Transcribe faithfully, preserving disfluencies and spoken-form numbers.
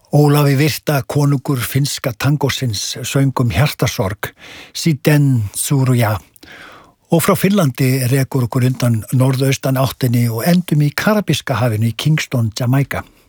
Ólafi virta konungur finnska tangósins söngum hjartasorg, Siden Tsuruja, og frá Finnlandi rekur okkur undan norðaustan áttinni og endum í Karabíska hafinu í Kingston, Jamaica.